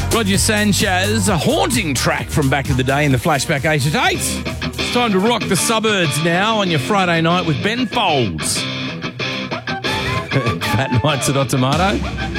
Roger Sanchez, a haunting track from back in the day in the Flashback 8 at 8. It's time to rock the suburbs now on your Friday night with Ben Folds. Fat Nights at Ottomato.